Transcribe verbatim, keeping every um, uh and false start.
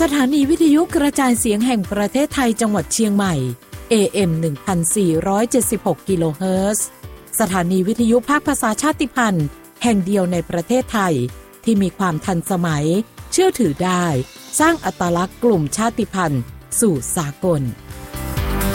สถานีวิทยุกระจายเสียงแห่งประเทศไทยจังหวัดเชียงใหม่ เอ เอ็ม หนึ่งพันสี่ร้อยเจ็ดสิบหก กิโลเฮิรตซ์สถานีวิทยุภาคภาษาชาติพันธุ์แห่งเดียวในประเทศไทยที่มีความทันสมัยเชื่อถือได้สร้างอัตลักษณ์กลุ่มชาติพันธุ์สู่สากล